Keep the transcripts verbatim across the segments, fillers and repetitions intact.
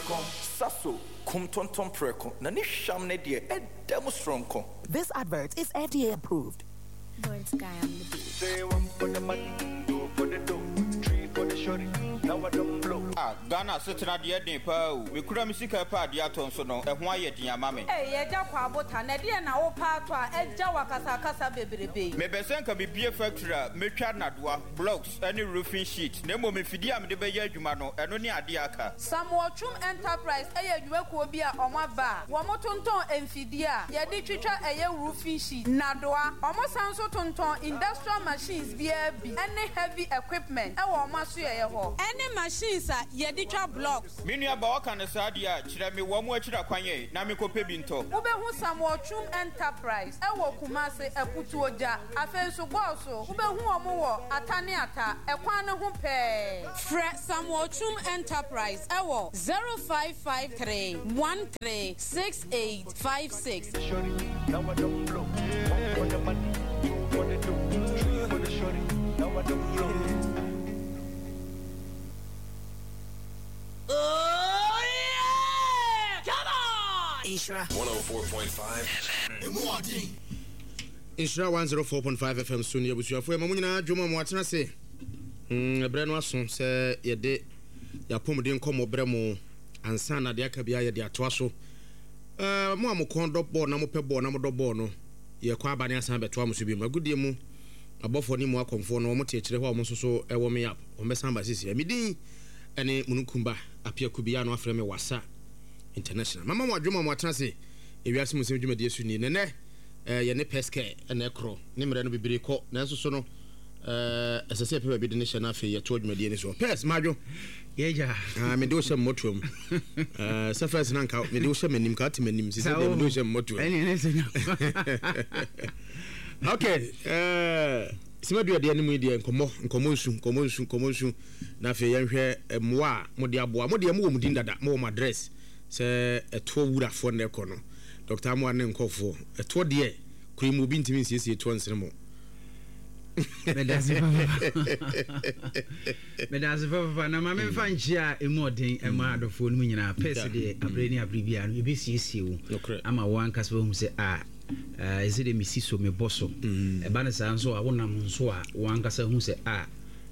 preko saso kumtonton preko na ni sham ne de edem stronko. This advert is F D A approved. Born Sky on the beat. Say one for the money, two for the dough, three for the shorty. Now I don't blow. Ah, Ghana sitting at the end pa. We could have seen a part the aton so no. E ho aye dia mame. Eh, ye ja kwa bota na de na wo pa to a e ja wakasa kasa bebrebe. Me besen ka bibie factory me twa na doa blocks any roofing sheet. Na mo me fidi am de be ye adwuma no eno ne ade aka. Samwotrum Enterprise e ye adwuma ko bi a omo ba. Wo mo tonton emfidi a ye de twitwa e ye roofing sheet. Na doa omo sanso tonton industrial machines bi e bi any heavy equipment e wo ma so ye ho. Any machines a ye de twa blocks. Minu aba waka na sadia kire me wo mo akira kwanye na me kope bi nto. Wo be hu Samwotrum Enterprise e wo Kumase Ekutu Oja afenso boso wo be hu omo wo atane ata e kwan ne ho pe. Fre Samwotrum Enterprise e wo zero five five three one three six eight five six. Now I don't blow. One for the money, two for the dough, three for the shorty. Now I don't blow. Oh yeah! Come on! Isra one oh four point five Isra one oh four point five F M soon ya busuafo ma munyina dwoma mo atena se mm ebre no aso se ye de ya pomden komo bre mo ansa na de aka bia ye de ato aso eh mo amokon do ball na mo pe ball na mo do ball no ye kwa abane asan beto amuso bi magudie mu abofo ni mo akomfo no mo te kire ho mo soso ewo me yap o me san ba sisi ya midin ene munukumba apia kubia no afre me wasa international mama mo adwoma mo atena se ewiase mo se dwuma de esu ni nene eh ye ne peske ene kro ne mre no bibiri ko nanso so no eh esese pe bi de ne hye na afi ye to dwuma de ni so pes madwo yeja ah me do hye motom eh sefes na nka me do hye manim ka ati manim sisi de me do hye motom ene ne senya okay eh sima bia de ne mu de nkomo nkomo nsu nkomo nsu nkomo nsu na afi ye hwe moa mo de aboa mo de mo wo mu din dada mo wo address se eto wura fo ne ko no Doctor Mo ane nkofo eto de kuri mu bi ntimi siesie to nsere mo Medasi papa Medasi papa na mama mfa nchia emoden ema adofo no nyina pese de abreni abribia no ebi siesie wo ama wan kasa wo se a eze de misiso me boso e ba na sa nso a wonam nso a wan kasa hu se a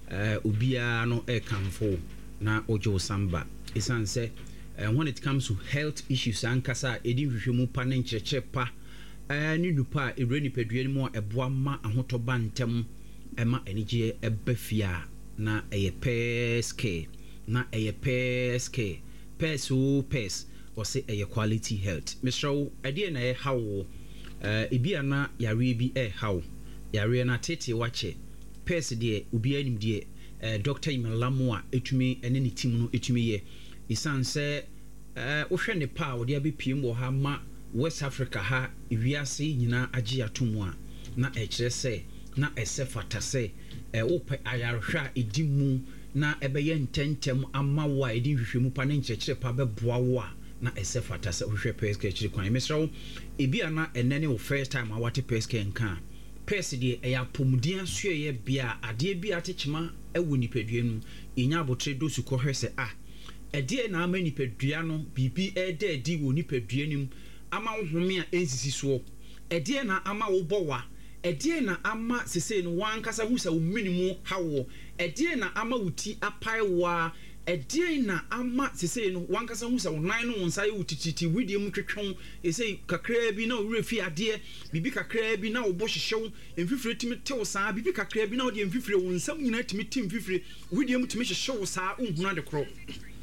obia no e kamfo na ojo samba isanse Uh, when it comes to health issues ankasa edi hwehwemu pa ne nkyerɛkyerɛ pa eh ni dupa ewre ni pedua ni mo eboa ma ahotoba ntem ema enigye ebafia na eye peske na eye peske peso pes or say eye quality health misro ade na e hawo eh ebia na yare bi e hawo yare na tete wache pes de obi anim de eh Doctor Imelamu a etumi ene ne team no etumi ye isanse eh ohwe ne pa wo de abepiem wo ha ma West Africa ha wiase nyina age atomu a na e kire se na ese fata se eh wo pe ayarhwa edimu na ebeye ntentem ama wo a edi hwehwemu pa ne nkyekire pa beboa wo a na ese fata se hwehwe peske kire kwan mesrawo ebi ana enene wo first time awate peske nka pes de eya pomudin asuye bia ade bi atechima ewo nipaduanu inya abotre dosu ko hwese a ede na ama nipadua no bibi ede edi wo nipadua nim ama home a ensisi so ede na ama wo bowa ede na ama sese no wankasa husa wo minimu hawo ede na ama wuti apai wa ede na ama sese no wankasa husa wo nan no wonsaye wutititi widie mu twetwon ese kakra bi na wo refi ade bibi kakra bi na wo bo hyehyew emfifire timi tew saa bibi kakra bi na wo de emfifire wonsam nyina timi tim fifire widie mu timi hyehyew saa unhuna de kro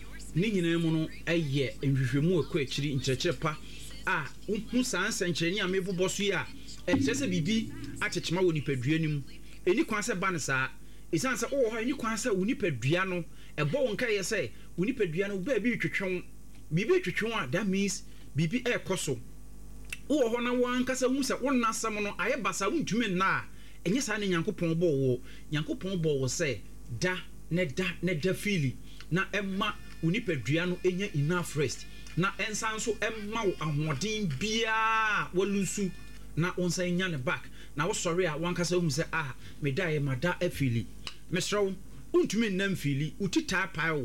ni nyina mu no eye enhwehwemu akwa akiri nkyerɛkyerɛ pa a hu saa nsankyerɛni a mebobɔ so ya ɛkyerɛ bibi atechema wɔ nipadua nim eni kwan sɛ ba ne saa esan sɛ wo ho eni kwan sɛ wo nipadua no ɛbɔ wo nka yɛ sɛ wo nipadua no ba bi twetwon bibi twetwon a that means bibi ɛkɔso wo ho na wan kasa hu sɛ wo nasam no ayɛ basa wo ntumi na enye saa ne Nyankopɔn bɔ wo Nyankopɔn bɔ wo sɛ da ne da ne da fili na emma unipadua no enya enough rest na ensan so emma wo ahoden bia walusu na onsa enya ne back na wo sorry a wankasa hu se ah me da e mada afili mesro untumi nam fili utita paa wo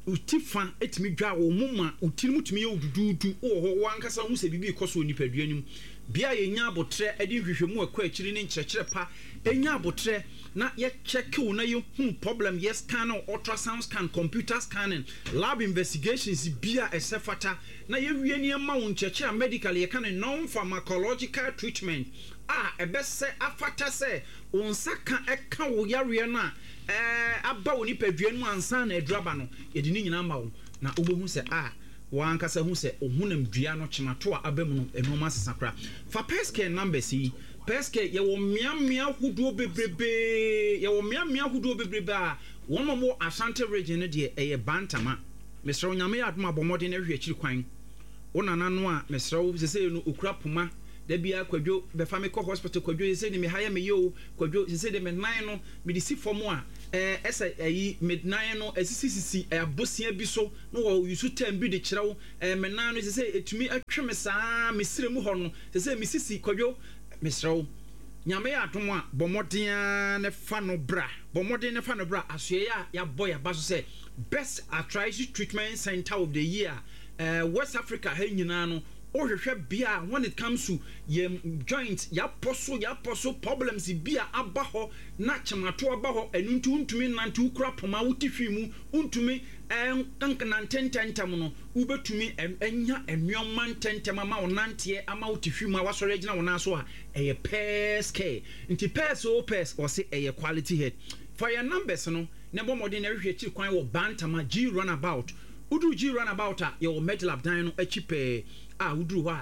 utifa etimi dwa wo muma utiri mutumi ye odududu wo ho wankasa hu se bibi koso nipadua nim bia ye nya abotre edi hwehwemu akwa akiri ne nkyerɛkyerɛ pa enya abotre na ye check wo na ye hu problem yes scan ultrasound scan computer scanning lab investigations bia esefata na ye wie ne ma wo nkyerɛkyerɛ medical ye kan non pharmacological treatment ah ebese afata se onsaka eka wo yare na eh aba wo nipadua no ansa na aduraba no ye de ni nyina ma wo na obohu se ah wankasa hu se ohunam dua no kyemato a abamu no enoma sesakra fa peske numbers yi peske ye wo miamia huduo bebrebe ye wo miamia huduo bebrebe a wono mo Ashanti region de eye bantama mesro nyame ya adoma bomode na hwe akiri kwan wonana no a mesro sese no okura poma da bia kwadwo befa me ko hospital kwadwo sese ni me haya me yo kwadwo sese de me nan no me di si fomo a eh esa ayi midnight no asisisi abosia bi so no wo yusu tem bi de kirewo eh menan no sese etumi atwe me saa mesire mu ho no sese misisi kwadwo mesrewo nyame ya atom a bomoden ne fa no bra bomoden ne fa no bra asoye ya ya boy aba so say best arthritis treatment center of the year eh West Africa ha nyina no ohwehwe bia when it comes to your joint ya poso ya poso problems bia aba ho na chemato aba ho enuntu untumi nantu ukura poma wutifwi mu untumi en kankana tententam no ubetumi enya enwoma tententam ama wonante ama wutifwi mu awasore agina wona so a eye pes care nti pes o pes o se eye quality head for your numbers no ne bomode na hwehwe chi kwan wo bantama G runabout udu G runabout a your metal abdan no achipe ah udru ho a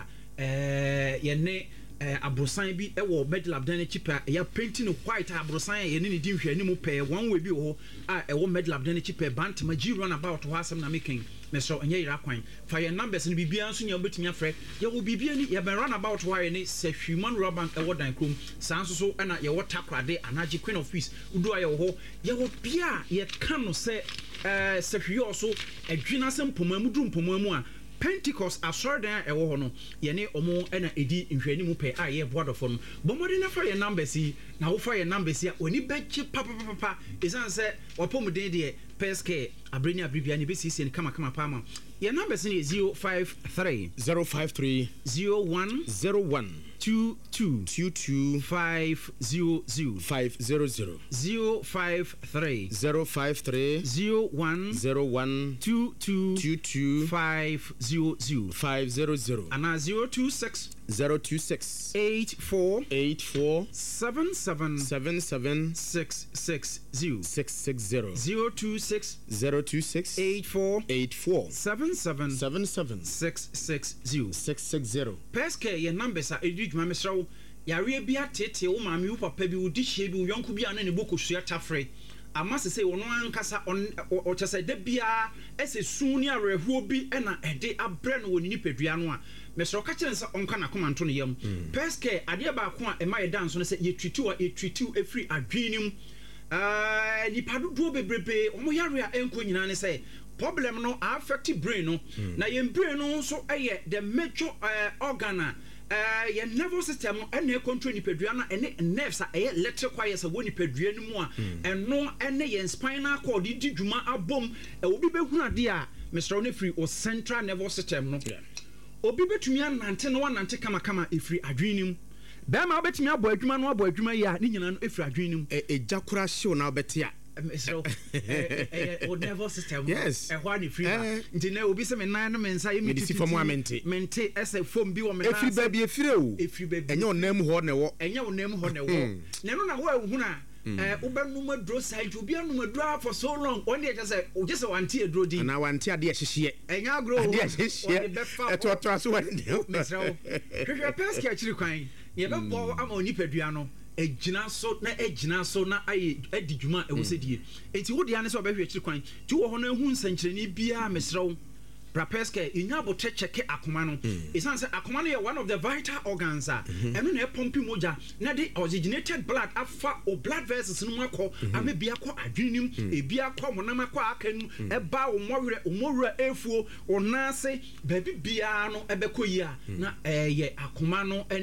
eh ye ne abrosan bi e wo metal abdan chipa ya painting white abrosan ye ne di hwe animu pe one way bi ho ah e wo metal abdan chipa bantama G runabout ho asem na making me so enye ira kwan fa your numbers no bibia nso nya obetumi afre ye wo bibia ni ye be runabout ho ye ne sehwiman roban e wo dan krom sanso so na ye wo takrade anaje queen of peace udu aye ho ye wo bia ye kan no se eh sehwi so adwina sem pomamu drum pomamu a Pentecost assordan e wo ho no ye ne omo na edi nhwani mu pe a ye board of no bomode na fa ye numbers yi na wo fa ye numbers yi oni bechi papa papa isan se wapomuden de peske abreni abribia ne besisi ne kama kama pama ye numbers ni zero five three zero five three zero one zero one two two two two five zero zero five zero zero zero five three zero five three zero one zero one two two two two five zero zero five zero zero and zero two six zero two six eight four eight four seven seven seven seven six six zero six six zero zero two six zero two six eight four eight four seven seven seven seven six six zero six six zero. Peske ye numbers are edit ma mesrawo yare bia tete wo maami wo papa bi wo di hie bi wo yonko bia na ne boko sua tafre ama se se wono ankasa o chese de bia ese suni arehuo bi na ede abre no woni nipadua no a mesro ka kire nse onka na komanto no yam peske ade ba ko a e ma ye dance no se ye twitiw ye twitiw efri adwinim ah ni padu do bebrebe omo yare a enko nyina ne se problem no affect brain no na ye brain no so eye the major uh, organ uh your nervous system no na control ni pedua na ene nerves a eye electric wires a woni pedua no mu a eno ene ye spinal cord di dwuma abom e obi behunu ade a Mister no free o central nervous system no obi betumi anante no wanante kama kama efri adwenim bema betumi abo adwuma no abo adwuma ya ni nyina no efri adwenim e ejakura show na obete a so eh o nervous system yes e ho ni free nti na obi se me nan no mensa ye medisi fomo amente mente ese fom bi wo me nan efri ba bi efri o efri ba bi enye onam ho ne wo enye onam ho ne wo na no na wo ehunu a eh ubanu madro side obi anu madro for so long on dey just say o just wanti edro din na wanti ade ehye enye agro ade ehye eto to so wani mesra o hwehwe peski akiri kwan ye be bo ama onipadua no ejina so na ejina so na aye adidwuma e wo sedie enti wo dia ne so obehwe akiri kwan ti wo ho na ehu nsankyereni bia mesra o Rapeske inyabo cheke akoma no isan se akoma no one of the vital organs a eno na pompi moja na the oxygenated blood afa o blood vessels no akọ amebia akọ adwenim ebia akọ monam akọ akanu eba o mowere o mowura efuo onase baby bia no ebekọ yi a na eye akoma no ene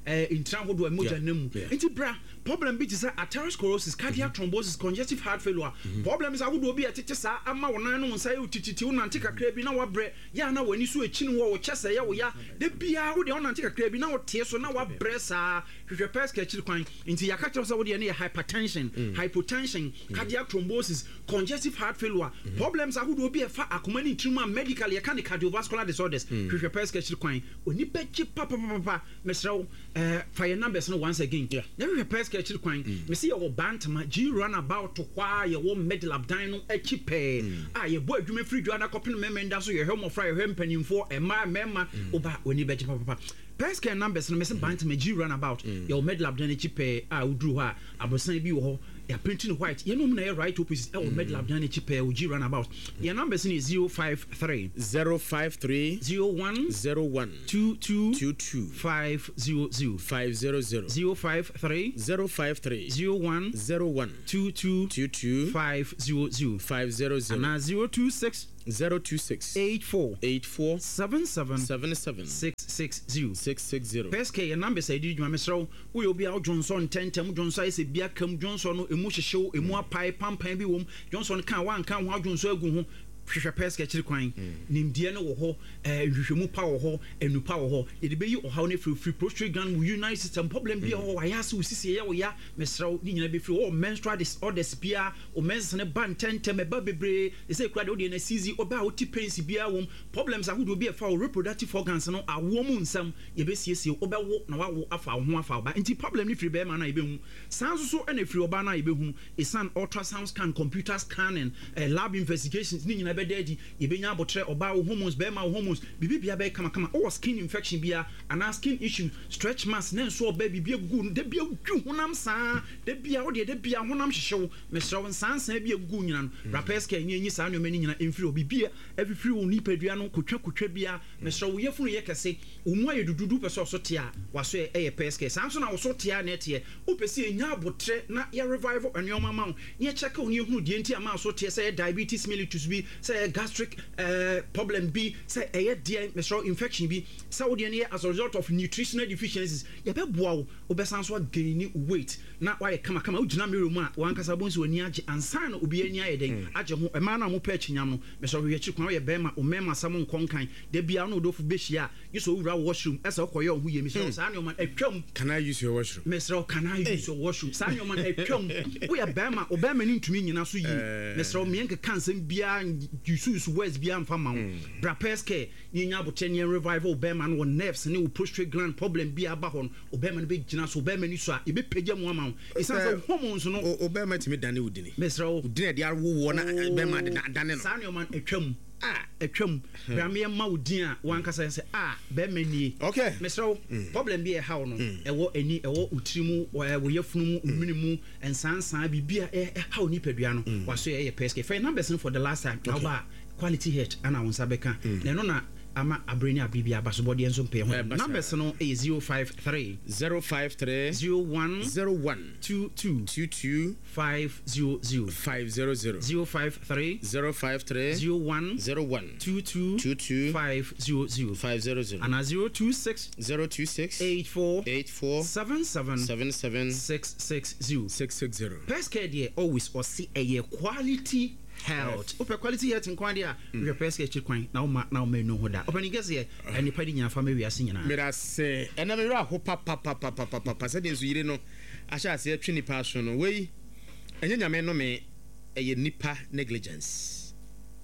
eh intran hodo emoja na mu enti bra problem bi is atherosclerosis cardiac thrombosis congestive heart failure problems ahodo bi atete saa ama wonan no nsa ye tititi wo nante kakra bi na wabrɛ ya na wani so ekini wo wo kyese ye wo ya de bia wo de nante kakra bi na wo tie so na wabrɛ saa hwehwɛ peska akiri kwan nti yaka kyerɛ so wo de ne hypertension hypotension cardiac thrombosis congestive heart failure problems ahodo bi e fa akoma ni ntrimu medical ye ka ne cardiovascular disorders hwehwɛ peska akiri kwan oni beji papa papa mesrɛ eh fire numbers no once again na hwehwɛ peska akiri kwan me see your bantama g run about to kwa ye wo middle abdomen no achipe ah ye bo adwuma free dwa na kopin memenda so ye hwɛ mo fra ye hwɛ mpanimfo e ma mema oba oni beji papa peska numbers no me say bantama g run about your middle abdomen achipe ah udru ha abosan bi wo ho ya printing white you know na your right opposite our middle abdomen achipe o g run about your numbers is zero five three zero five three zero one zero one two two two two five zero zero five zero zero zero five three zero five three zero one zero one two two two two five zero zero five zero zero and zero two six zero two six eight four eight four seven seven seven seven six six zero six six zero. Peske your number say did you mesro we obi a Johnson ten tem Johnson say bia kam Johnson no emu hyehyew emu apai pampan bi wom Johnson kan wan kan ho Johnson agu ho hwehwɛ peska akiri kwan nimdie no wo ho eh hwehwɛmu pa wo ho enupa wo ho ye de be yi ohaw ne free free prostrate gland with unite system problem bi ho wa ya se usisi ye wo ya mesraw ni nyina be free o menstrual disorders bia o mens ne ban tentem e ba bebre e say kura de o de na sizi o ba o ti pains bia wom problems ahodo bi e fa o reproductive organs no awo mu nsam ye be siesie o be wo na wa wo afa ho afa ba nti problem ni free be ma na ye be hu sans so e na free oba na ye be hu e san ultrasound scan computer scanning uh, lab investigations ni nyina daddy ye benya abotre oba wo hormones be ma wo hormones bibi bia be kama kama o skin infection bia ana skin issue stretch marks na so oba bibi agu de bia gu honam saa de bia wo de de bia honam hyehyew mesrew nsansan bia gu nyina no rapeska enye nyi saa no mani nyina emfiri obi bia every free wo nipa dua no kotwa kotwa bia mesrew ye funu ye kese omu aye dududu pese so tia waso e ye peska sanso na wo so tia na tie o pese enya abotre na ye revival anyoma ma wo ye check oni hunu die nti ama so tie say diabetes mellitus bi say gastric uh, problem bi say a dear menstrual infection bi say wo de as a result of nutritional deficiencies ye be boa wo obesan so gain weight na why kama kama ugina me room a wan kasa bonso ani age ansan obi ani aye den age ho e ma na mo pa achinyam no menstrual ye chi kwan ye be ma o mema sam nkonkan de bia no do fu be hia you so wura washroom esa koye ho ye menstrual sa no man atwam can I use your washroom menstrual can I use your washroom sa no man atwam wo ye be ma o be ma ni ntumi nyina so yi menstrual me enka kansem bia Jesus words bia mfa ma wo brapeske ni nya botenye revival be ma no nerves ne wo prostrate gland problem bia ba ho o be ma no be gina so be ma ni so a e be pagya mu ama wo isa so hormones no o be ma timi dane wudini mesro wudini de awo na be ma de dane no sa ne man atwam ah atwam bra me ma wudin a wan kasa say ah be ma ni okay mesro problem bi e how no e wo ani e wo utirimu wo yefunu mu uminimu ensansan bibia e how ni padua no waso ye peske fa numbers no for the last time now ba quality health ana won sabeka na no na ama abreni abribia abasobode enso mpe ho numbers no is zero five three zero five three zero one zero one two two two two five zero zero five zero zero zero five three zero five three zero one zero one two two two two five zero zero five zero zero and zero two six zero two six eight four eight four seven seven seven seven six six zero six six zero. Best care there always or see a quality health. Open quality health in Quandia. We are peske chikwan now now me no hoda. Open guess here and the party in family we are seeing now. Me da say and na me ra ho pa pa pa pa pa pa pa say den so yire no asha say twini passion no we enye nyame no me eye nipa negligence.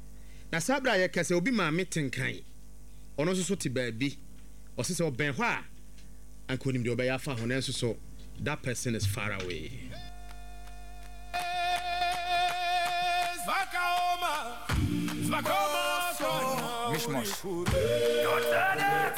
Na sabra ye kase obi ma metenkan. Ono so so ti ba bi. O se se oben ho a ankonim de obeya fa ho na so so that person is far away. Mishmash.